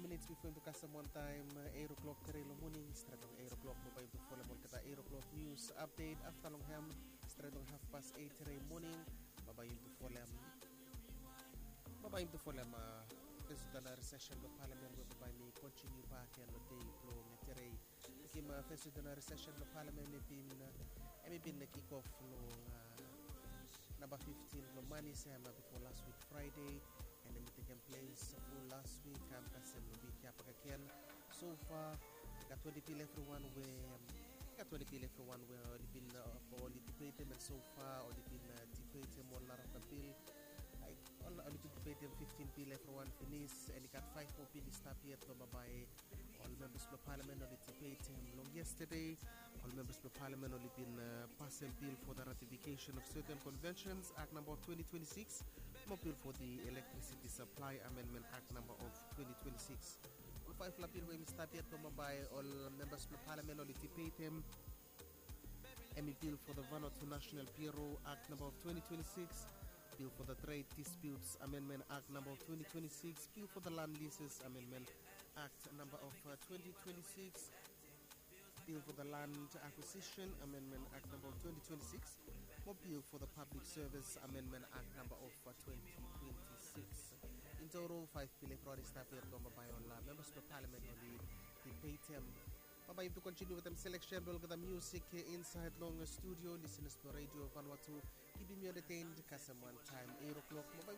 minutes before the custom one time, 8 o'clock Terelo morning, stratong 8 o'clock mo pa yung full mo kata 8 o'clock news update after long ham, stratong 8:30 Terelo morning, babayim to full president session of parliament with by me continue back and the day flow metere kim president session of parliament ni bin na kick off no number 15 no money sama before last week Friday and then taken place full last week kasi no week ya pagkakian so far got 20 people everyone where got 20 people everyone where the bin for the debate and so far or the bin debate more lot of the bill only to debate 15 people everyone finish and got 5 more people stop here to by all members of the parliament only debate long yesterday all members of the parliament only been passing bill for the ratification of certain conventions act number 2026 more bill for the electricity supply amendment act number of 2026 all 5 bill we stop here to by all members of the parliament only debate bill for the Vanuatu National Bureau act number of 2026 bill for the Trade Disputes Amendment Act number of 2026, bill for the Land Leases Amendment Act number of 2026, bill for the Land Acquisition Amendment Act number of 2026, more bill for the Public Service Amendment Act number of 2026. In total, 5 bill for staff here by all members of the Parliament on the debate. Bye to continue with them selection, we'll get the music inside long studio, listeners to Radio Vanuatu, keeping you entertained, custom one time, 8 o'clock. Mabay